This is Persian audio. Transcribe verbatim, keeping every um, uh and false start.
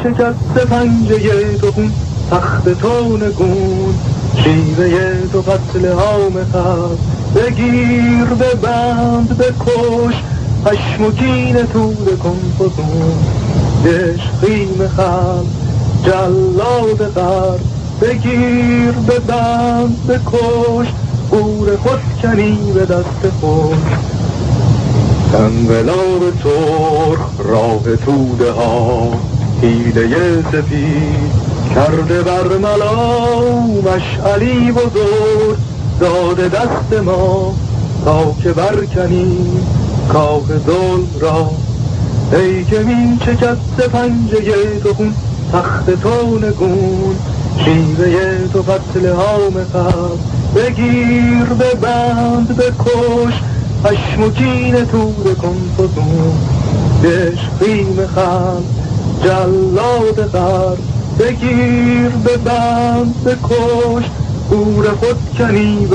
چکد ز پنجه تو خون تخت تو نگون، شیوه تو قتل عام خلق بگیر ببند بکش، خشم و کین تو بکن فزون، عشقیم خلق جلاد غرب بگیر ببند بکش، گور خود کنی به دست خود. انقلاب سرخ راه توده ها، حیله سپید کرده بر ملا، مشعلی بزرگ داده دست ما تا که برکنیم کاه ظلم را. ای که می چکد ز پنجه تو خون تخت تو نگون، شیوه تو قتل عام خلق بگیر ببند بکش، خشم و کین تو بکن فزون، عشقیم خلق جلاد غرب بگیر ببند بکش، گور خود کنی